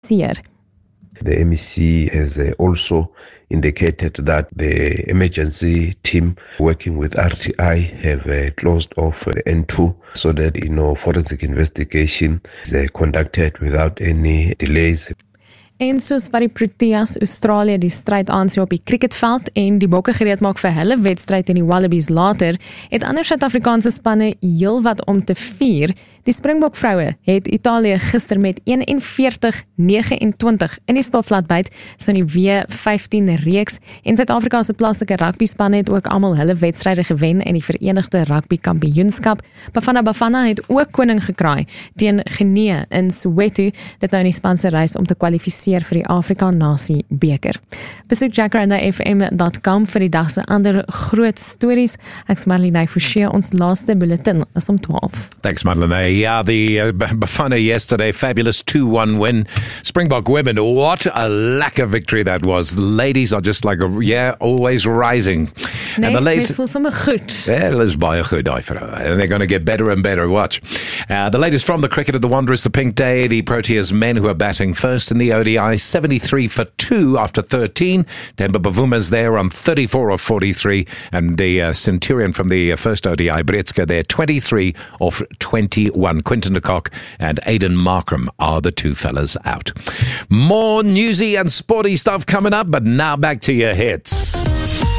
The MEC has also indicated that the emergency team working with RTI have closed off N2 so that forensic investigation is conducted without any delays. En soos wat die Proteas Australië die stryd aansien op die cricketveld en die bokke gereed maak vir hulle wedstryd in die Wallabies later, het ander Suid-Afrikaanse spanne heelwat om te vier. Die Springbok vroue het Italië gister met 41-29 in die stof laat byt, so in die W15 reeks, en Suid-Afrika se plaaslike rugby span het ook almal hulle wedstryde gewen in die Verenigde Rugby Kampioenskap. Bafana Bafana het ook koning gekraai teen Guinea in Soweto, dit nou in die span se reis om te kwalifiseer vir die Afrika Nasie beker. Besoek jacarandafm.com vir die dag se ander groot stories. Ek's Marlene Forshey, ons laaste bulletin is om 12. Thanks, Madeleine. Yeah, the Bafana yesterday, fabulous 2-1 win. Springbok women, what a lekker victory that was. The ladies are just like, always rising. Nee, and the ladies mens voel sommer goed. Yeah, is baie goed daai vrou. And they're going to get better and better. Watch. The latest from the cricket of the Wanderers, the Pink Day, the Proteas men who are batting first in the ODI, 73 for 2 after 13. Demba Bavuma's there on 34 of 43. And the Centurion from the first ODI, Bretska, there 23 of 21. Quinton de Kock and Aidan Markram are the two fellas out. More newsy and sporty stuff coming up, but now back to your hits.